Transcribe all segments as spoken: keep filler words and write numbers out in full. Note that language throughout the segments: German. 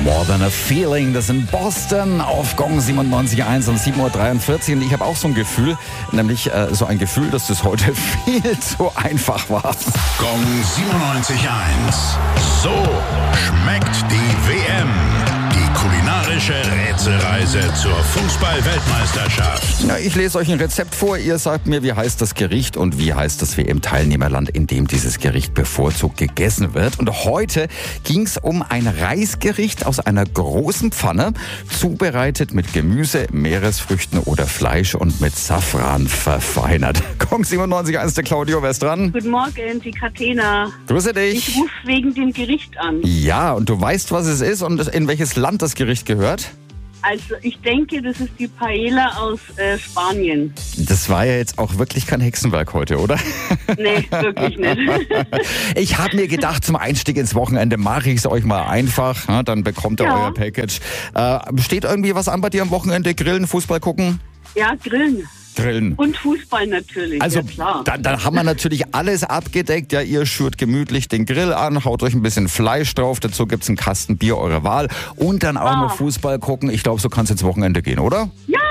More Than a Feeling, das in Boston auf Gong siebenundneunzig Komma eins um sieben Uhr dreiundvierzig. Und ich habe auch so ein Gefühl, nämlich äh, so ein Gefühl, dass das heute viel zu einfach war. Gong siebenundneunzig Komma eins. So schmeckt die W M. Die kulinarische Rätselreise zur Fußball-Weltmeisterschaft. Ja, ich lese euch ein Rezept vor. Ihr sagt mir, wie heißt das Gericht und wie heißt das W M-Teilnehmerland, in dem dieses Gericht bevorzugt gegessen wird. Und heute ging es um ein Reisgericht aus einer großen Pfanne, zubereitet mit Gemüse, Meeresfrüchten oder Fleisch und mit Safran verfeinert. Gong siebenundneunzig Komma eins, der Claudio, wer ist dran? Guten Morgen, die Kathena. Grüße dich. Ich rufe wegen dem Gericht an. Ja, und du weißt, was es ist und in welches Land das Gericht gehört? Also ich denke, das ist die Paella aus äh, Spanien. Das war ja jetzt auch wirklich kein Hexenwerk heute, oder? Nee, wirklich nicht. Ich habe mir gedacht, zum Einstieg ins Wochenende mache ich es euch mal einfach. Ja, dann bekommt ihr Ja. euer Package. Äh, steht irgendwie was an bei dir am Wochenende? Grillen, Fußball gucken? Ja, Grillen. Grillen. Und Fußball natürlich, Also ja klar. dann, dann haben wir natürlich alles abgedeckt. Ja, ihr schürt gemütlich den Grill an, haut euch ein bisschen Fleisch drauf. Dazu gibt's einen Kasten Bier eurer Wahl. Und dann auch Ah. noch Fußball gucken. Ich glaube, so kann es ins Wochenende gehen, oder? Ja,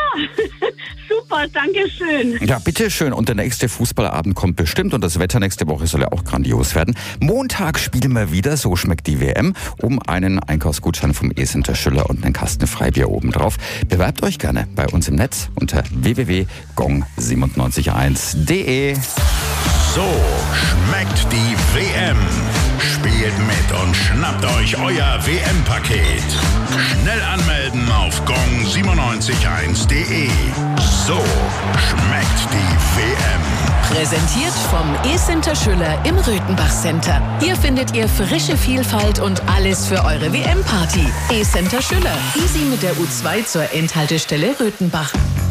super, danke schön. Ja, bitteschön. Und der nächste Fußballabend kommt bestimmt und das Wetter nächste Woche soll ja auch grandios werden. Montag spielen wir wieder, so schmeckt die W M, um einen Einkaufsgutschein vom E-Center Schüller und einen Kasten Freibier obendrauf. Bewerbt euch gerne bei uns im Netz unter w w w punkt gong siebenundneunzig Komma eins punkt de. So schmeckt die W M. Spielt mit und schnappt euch euer W M-Paket. Schnell anmelden auf gong siebenundneunzig Komma eins punkt de. So schmeckt die W M. Präsentiert vom E-Center Schüller im Röthenbach Center. Hier findet ihr frische Vielfalt und alles für eure W M-Party. E-Center Schüller. Easy mit der U zwei zur Endhaltestelle Röthenbach.